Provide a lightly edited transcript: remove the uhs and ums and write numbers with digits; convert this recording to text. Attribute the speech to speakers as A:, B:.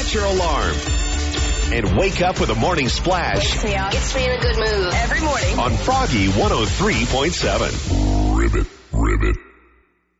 A: Set your alarm. And wake up with a morning splash.
B: Wakes me up. Gets me in a good mood. Every morning.
A: On Froggy 103.7.